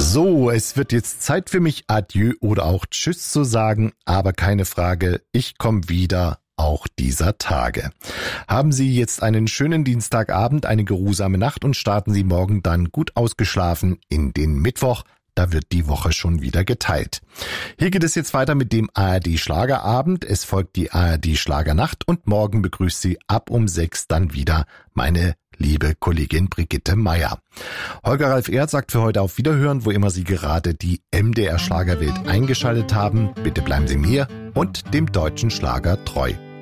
So, es wird jetzt Zeit für mich, Adieu oder auch Tschüss zu sagen, aber keine Frage, ich komme wieder, auch dieser Tage. Haben Sie jetzt einen schönen Dienstagabend, eine geruhsame Nacht und starten Sie morgen dann gut ausgeschlafen in den Mittwoch. Da wird die Woche schon wieder geteilt. Hier geht es jetzt weiter mit dem ARD Schlagerabend. Es folgt die ARD Schlagernacht und morgen begrüßt Sie ab um 6 dann wieder meine liebe Kollegin Brigitte Meier. Holger Ralf Erd sagt für heute auf Wiederhören, wo immer Sie gerade die MDR Schlagerwelt eingeschaltet haben. Bitte bleiben Sie mir und dem deutschen Schlager treu.